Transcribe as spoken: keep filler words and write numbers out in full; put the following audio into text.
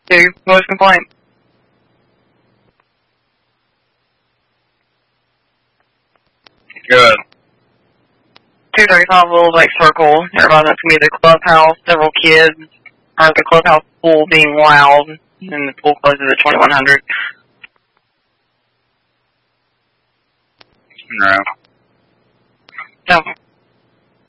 Two, noise complaint. Good. two thirty-five Little Lake Circle. Everybody that's me, the clubhouse, several kids, or the clubhouse pool being loud, and the pool closes at twenty-one hundred. No. No.